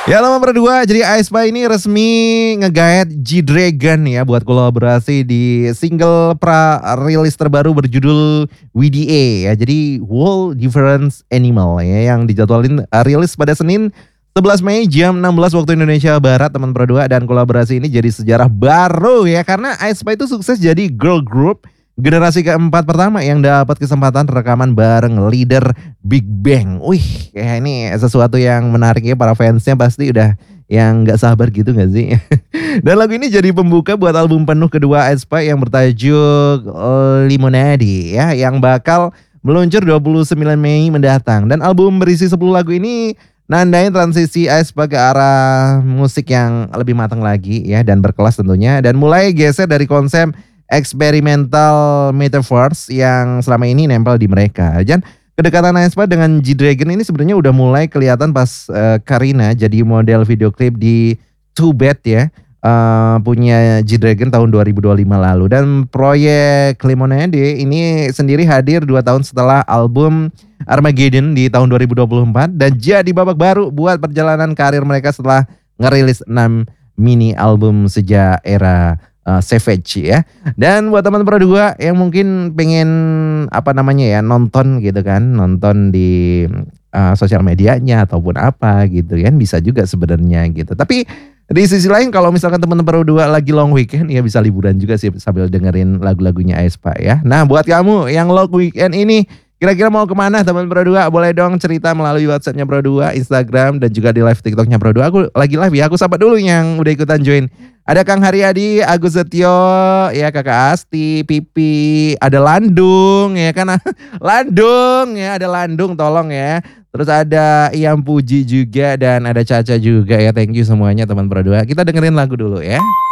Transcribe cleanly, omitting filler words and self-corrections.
Ya nomor berdua, jadi aespa ini resmi ngegaet G-Dragon ya buat kolaborasi di single pra-rilis terbaru berjudul WDA ya. Jadi Whole Different Animal ya yang dijadwalin rilis pada Senin 11 Mei jam 16 waktu Indonesia Barat teman berdua, dan kolaborasi ini jadi sejarah baru ya karena aespa itu sukses jadi girl group generasi keempat pertama yang dapat kesempatan rekaman bareng leader Big Bang. Wih, kayak ini sesuatu yang menarik ya, para fansnya pasti udah yang nggak sabar gitu nggak sih? Dan lagu ini jadi pembuka buat album penuh kedua aespa yang bertajuk Lemonade ya, yang bakal meluncur 29 Mei mendatang. Dan album berisi 10 lagu ini nandain transisi aespa ke arah musik yang lebih matang lagi ya, dan berkelas tentunya, dan mulai geser dari konsep experimental metaverse yang selama ini nempel di mereka. Dan kedekatan aespa dengan G-Dragon ini sebenarnya udah mulai kelihatan pas Karina jadi model video klip di Too Bad ya. Punya G-Dragon tahun 2025 lalu, dan proyek Lemonade ini sendiri hadir 2 tahun setelah album Armageddon di tahun 2024 dan jadi babak baru buat perjalanan karir mereka setelah ngerilis 6 mini album sejak era Savage ya. Dan buat teman Pro 2 yang mungkin pengen nonton gitu kan, nonton di sosial medianya ataupun apa gitu kan, bisa juga sebenarnya gitu. Tapi di sisi lain kalau misalkan teman Pro 2 lagi long weekend ya bisa liburan juga sih sambil dengerin lagu-lagunya aespa ya. Nah buat kamu yang long weekend ini kira-kira mau kemana teman Pro 2? Boleh dong cerita melalui WhatsAppnya Pro 2, Instagram, dan juga di live TikToknya Pro 2. Aku lagi live ya, aku sapa dulu yang udah ikutan join. Ada Kang Haryadi, Agus Setio, ya Kakak Asti, Pipi, ada Landung ya kan. Landung ya, ada Landung tolong ya. Terus ada Iyam Puji juga dan ada Caca juga ya. Thank you semuanya teman Pro 2. Kita dengerin lagu dulu ya.